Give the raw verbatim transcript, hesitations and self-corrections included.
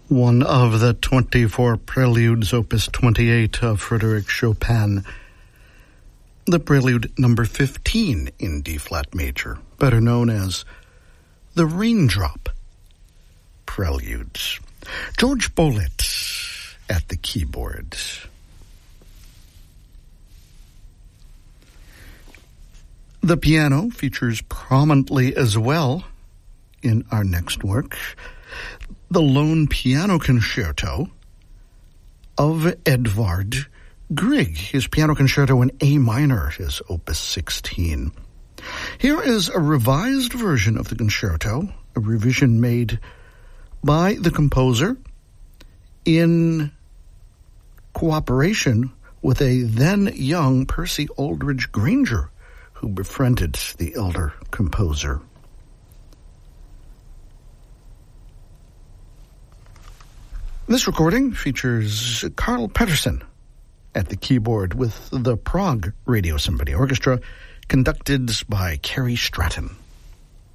one of the twenty-four preludes, opus twenty-eight of Frédéric Chopin, the prelude number fifteen in D-flat major, better known as the Raindrop Preludes. George Bolett at the keyboard. The piano features prominently as well in our next work, the Lone Piano Concerto of Edvard Grieg. His piano concerto in A minor is opus sixteen. Here is a revised version of the concerto, a revision made by the composer in cooperation with a then young Percy Aldridge Granger, who befriended the elder composer. This recording features Carl Pettersson at the keyboard with the Prague Radio Symphony Orchestra, conducted by Carrie Stratton.